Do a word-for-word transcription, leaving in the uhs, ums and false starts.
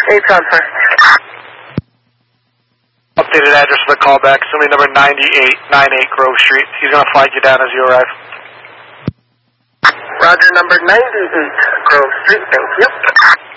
Eight transfer. Updated address of the callback, assuming number ninety-eight ninety-eight Grove Street. He's going to flag you down as you arrive. Roger, number ninety-eight Grove Street, thank you.